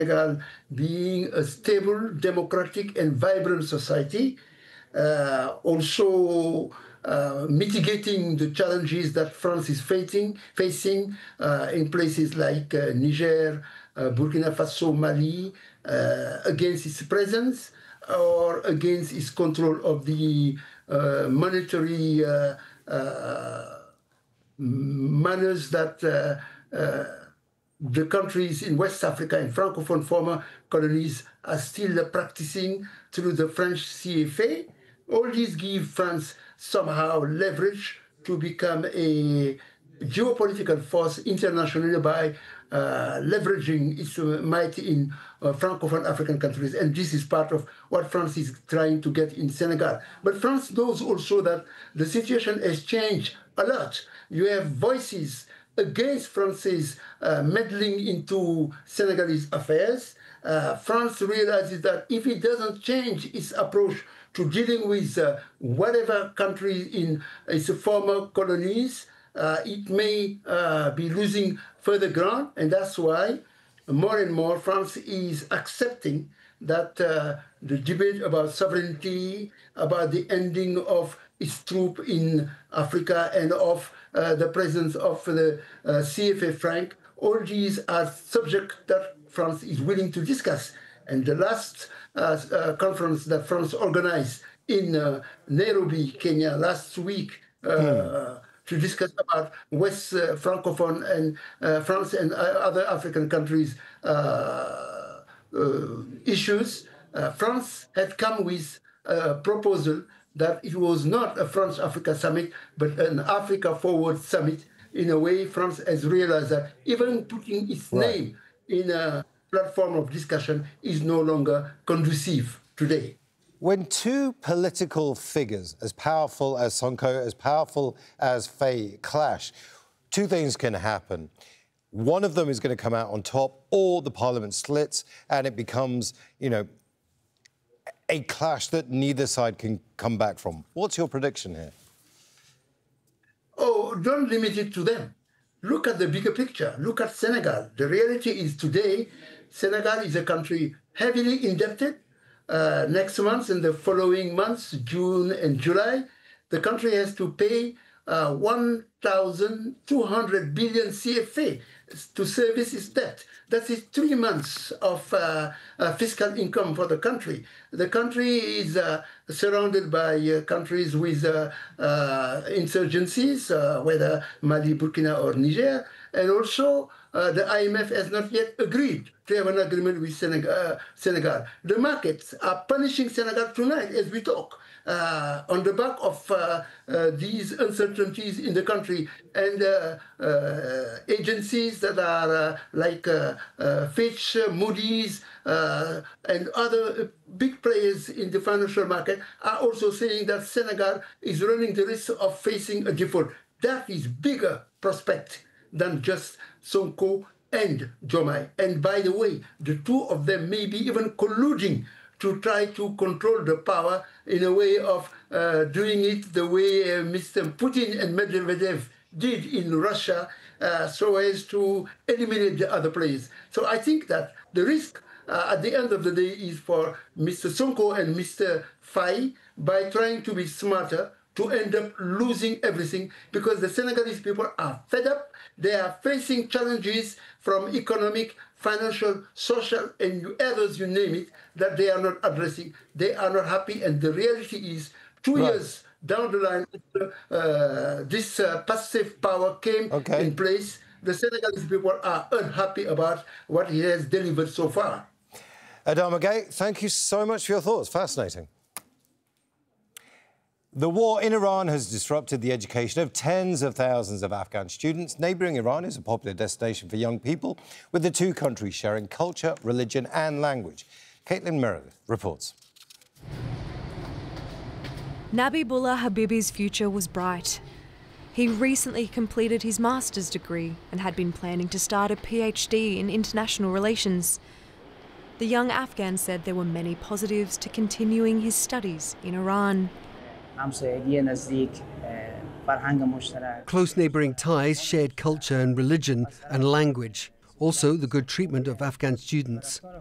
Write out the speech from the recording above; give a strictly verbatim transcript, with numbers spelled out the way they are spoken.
Senegal being a stable, democratic, and vibrant society. Uh, also uh, mitigating the challenges that France is facing, facing uh, in places like uh, Niger, uh, Burkina Faso, Mali, uh, against its presence or against its control of the uh, monetary uh, uh, manners that uh, uh, the countries in West Africa and Francophone former colonies are still practicing through the French C F A. All these give France somehow leverage to become a geopolitical force internationally by uh, leveraging its uh, might in uh, Francophone African countries. And this is part of what France is trying to get in Senegal. But France knows also that the situation has changed a lot. You have voices against France's uh, meddling into Senegalese affairs. Uh, France realizes that if it doesn't change its approach to dealing with uh, whatever country in its former colonies, uh, it may uh, be losing further ground. And that's why more and more France is accepting that uh, the debate about sovereignty, about the ending of its troop in Africa and of uh, the presence of the uh, C F A franc, all these are subjects that France is willing to discuss. And the last uh, uh, conference that France organized in uh, Nairobi, Kenya, last week uh, hmm. to discuss about West uh, Francophone and uh, France and uh, other African countries' uh, uh, issues, uh, France had come with a proposal that it was not a France-Africa summit, but an Africa Forward summit. In a way, France has realized that even putting its right. name in a platform of discussion is no longer conducive today. When two political figures as powerful as Sonko, as powerful as Faye clash, two things can happen. One of them is going to come out on top, or the parliament splits and it becomes, you know, a clash that neither side can come back from. What's your prediction here? Oh, don't limit it to them. Look at the bigger picture. Look at Senegal. The reality is today, Senegal is a country heavily indebted. Uh, next month and the following months, June and July, the country has to pay uh, one thousand two hundred billion C F A to service its debt. That is three months of uh, uh, fiscal income for the country. The country is uh, surrounded by uh, countries with uh, uh, insurgencies, uh, whether Mali, Burkina, or Niger, and also uh, the I M F has not yet agreed to have an agreement with Senegal. Uh, Senegal. The markets are punishing Senegal tonight as we talk. Uh, on the back of uh, uh, these uncertainties in the country, and uh, uh, agencies that are uh, like uh, uh, Fitch, Moody's, uh, and other big players in the financial market are also saying that Senegal is running the risk of facing a default. That is bigger prospect than just Sonko and Diomaye. And by the way, the two of them may be even colluding to try to control the power in a way of uh, doing it the way uh, Mister Putin and Medvedev did in Russia, uh, so as to eliminate the other players. So I think that the risk uh, at the end of the day is for Mister Sonko and Mister Faye, by trying to be smarter, to end up losing everything, because the Senegalese people are fed up. They are facing challenges from economic, financial, social, and others, you name it, that they are not addressing. They are not happy, and the reality is two right. years down the line, uh, this uh, passive power came okay. in place. The Senegalese people are unhappy about what he has delivered so far. Adama Gaye, thank you so much for your thoughts. Fascinating. The war in Iran has disrupted the education of tens of thousands of Afghan students. Neighbouring Iran is a popular destination for young people, with the two countries sharing culture, religion and language. Caitlin Meredith reports. Nabihullah Habibi's future was bright. He recently completed his master's degree and had been planning to start a PhD in international relations. The young Afghan said there were many positives to continuing his studies in Iran. Close neighbouring ties, shared culture and religion and language. Also, the good treatment of Afghan students.